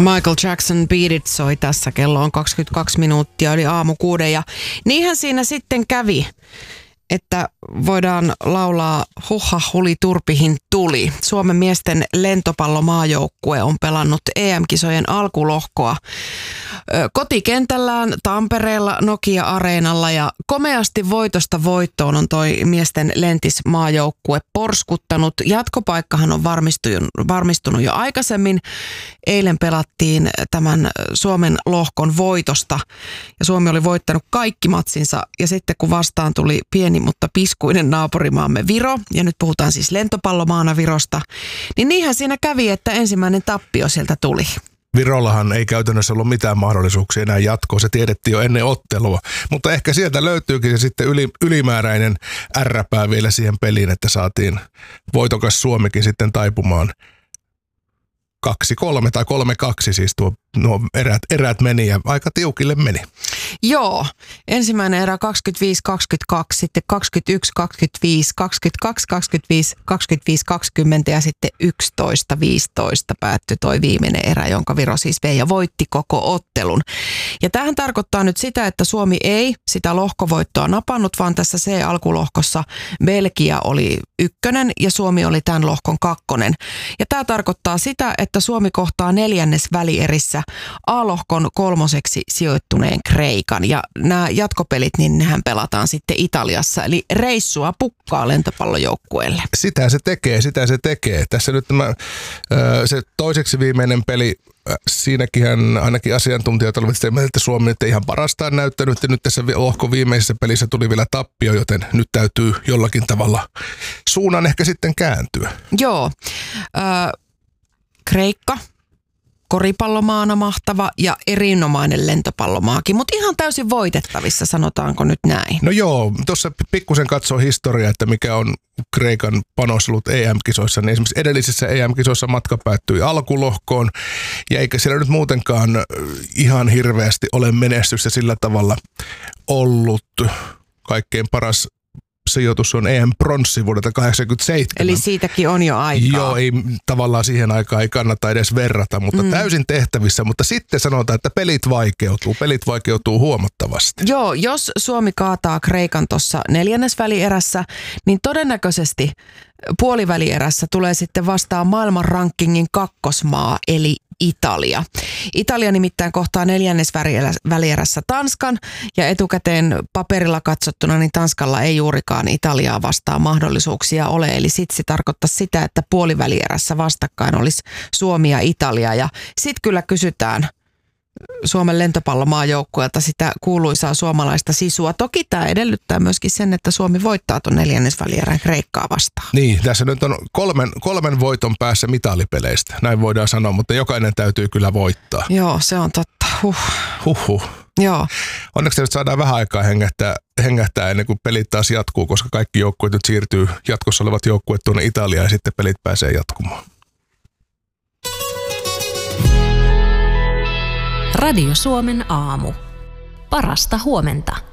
Michael Jackson Beat It soi tässä. Kello on 22 minuuttia yli aamu 6. Ja niinhän siinä sitten kävi, että voidaan laulaa huha huli turpihin tuli. Suomen miesten lentopallomaajoukkue on pelannut EM-kisojen alkulohkoa kotikentällään Tampereella Nokia-areenalla ja komeasti voitosta voittoon on toi miesten lentismaajoukkue porskuttanut. Jatkopaikkahan on varmistunut jo aikaisemmin. Eilen pelattiin tämän Suomen lohkon voitosta ja Suomi oli voittanut kaikki matsinsa ja sitten kun vastaan tuli pieni, mutta piskuinen naapurimaamme Viro, ja nyt puhutaan siis lentopallomaana Virosta, niin niinhän siinä kävi, että ensimmäinen tappio sieltä tuli. Virollahan ei käytännössä ollut mitään mahdollisuuksia enää jatkoa, se tiedettiin jo ennen ottelua, mutta ehkä sieltä löytyykin sitten ylimääräinen ärräpää vielä siihen peliin, että saatiin voitokas Suomikin sitten taipumaan 2-3 tai 3-2 siis nuo erät meni ja aika tiukille meni. Joo, ensimmäinen erä 25-22, sitten 21-25, 22-25, 25-20 ja sitten 11-15 päättyi toi viimeinen erä, jonka Viro siis vei ja voitti koko ottelun. Ja tämähän tarkoittaa nyt sitä, että Suomi ei sitä lohkovoittoa napannut, vaan tässä C-alkulohkossa Belgia oli 1 ja Suomi oli tämän lohkon 2. Ja tämä tarkoittaa sitä, että Suomi kohtaa 4. välierissä A-lohkon 3. sijoittuneen Kreikan. Ja nämä jatkopelit, niin nehän pelataan sitten Italiassa. Eli reissua pukkaa lentopallojoukkueelle. Sitä se tekee. Tässä nyt se toiseksi viimeinen peli, siinäkin ainakin asiantuntijat olivat sitä mieltä, että Suomi nyt ei ihan parastaan näyttänyt. Ja nyt tässä lohkon viimeisessä pelissä tuli vielä tappio, joten nyt täytyy jollakin tavalla suunnan ehkä sitten kääntyä. Joo. Kreikka, koripallomaana mahtava ja erinomainen lentopallomaakin, mutta ihan täysin voitettavissa, sanotaanko nyt näin? No joo, tuossa pikkusen katsoo historiaa, että mikä on Kreikan panos ollut EM-kisoissa, niin esimerkiksi edellisissä EM-kisoissa matka päättyi alkulohkoon, ja eikä siellä nyt muutenkaan ihan hirveästi ole menestystä sillä tavalla ollut. Kaikkein paras sijoitus on EM-pronssi vuodelta 1987. Eli siitäkin on jo aikaa. Joo, ei tavallaan siihen aikaan ei kannata edes verrata, mutta täysin tehtävissä. Mutta sitten sanotaan, että pelit vaikeutuu huomattavasti. Joo, jos Suomi kaataa Kreikan tuossa 4. välierässä, niin todennäköisesti puolivälierässä tulee sitten vastaan maailman rankingin 2. maa, eli Italia. Italia nimittäin kohtaa 4. välierässä Tanskan ja etukäteen paperilla katsottuna niin Tanskalla ei juurikaan Italiaa vastaan mahdollisuuksia ole. Eli sitten se tarkoittaa sitä, että puolivälierässä vastakkain olisi Suomi ja Italia ja sitten kyllä kysytään Suomen lentopallomaajoukkueelta sitä kuuluisaa suomalaista sisua. Toki tämä edellyttää myöskin sen, että Suomi voittaa tuon 4. välierän Kreikkaa vastaan. Niin, tässä nyt on kolmen voiton päässä mitalipeleistä, näin voidaan sanoa, mutta jokainen täytyy kyllä voittaa. Joo, se on totta. Huhhuh. Joo. Onneksi nyt saadaan vähän aikaa hengähtää ennen kuin pelit taas jatkuu, koska kaikki joukkueet nyt siirtyy, jatkossa olevat joukkueet tuonne Italiaan ja sitten pelit pääsee jatkumaan. Radio Suomen aamu. Parasta huomenta.